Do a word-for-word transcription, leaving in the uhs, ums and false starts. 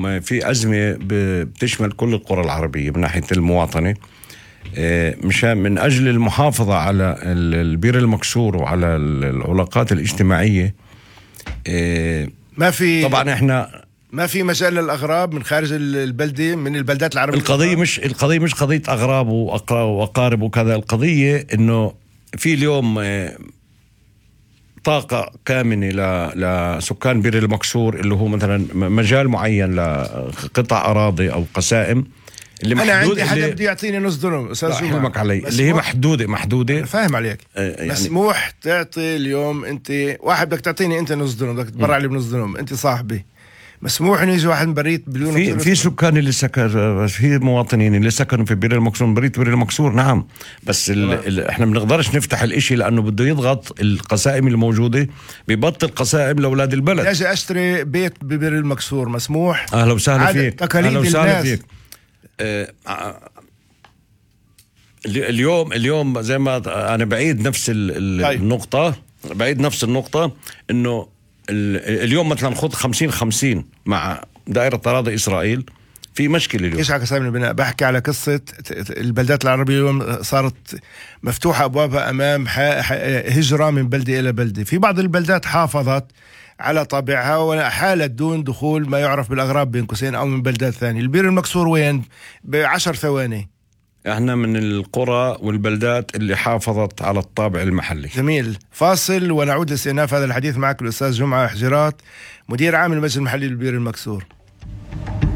اليوم في أزمة بتشمل كل القرى العربية من ناحية المواطنة، مشان من أجل المحافظة على البير المكسور وعلى العلاقات الاجتماعية. ما في طبعا احنا ما في مجال للأغراب من خارج البلدة، من البلدات العربية. القضية مش القضية مش قضية أغراب وأقارب وكذا، القضية إنه في اليوم طاقة كامنة لسكان بير المكسور اللي هو مثلا مجال معين لقطع أراضي أو قسائم اللي أنا محدود. عندي حدا بده يعطيني نص دنم أستاذ جمعة علي اللي هي محدودة محدودة فاهم عليك. يعني مسموح تعطي اليوم أنت واحد بدك تعطيني أنت نص دنم، بدك تبرع لي بنص دنم، أنت صاحبي، مسموح إنه يجي واحد من بريت بدون في في سكان اللي سكن، في مواطنين اللي سكنوا في بير المكسور، بريت بير المكسور نعم، بس ال ال احنا بنقدرش نفتح الاشي لانه بده يضغط القسائم الموجوده، ببطل قسائم لاولاد البلد. اجي اشتري بيت ببير المكسور مسموح. اهلا وسهلا فيك، اهلا وسهلا فيك. آه اليوم اليوم زي ما انا بعيد نفس ال طيب. النقطه بعيد نفس النقطه انه اليوم مثلا خذ خمسين خمسين مع دائرة تراضي إسرائيل، في مشكلة اليوم. إيش عكس من البناء؟ بحكي على قصة البلدات العربية اليوم صارت مفتوحة أبوابها أمام هجرة من بلدة إلى بلدة. في بعض البلدات حافظت على طابعها وحالت دون دخول ما يعرف بالأغراب بين قوسين أو من بلدات ثانية. البير المكسور وين؟ بعشر ثواني. احنا من القرى والبلدات اللي حافظت على الطابع المحلي. جميل. فاصل ونعود لاستئناف هذا الحديث معك الأستاذ جمعة حجرات، مدير عام المجلس المحلي للبير المكسور.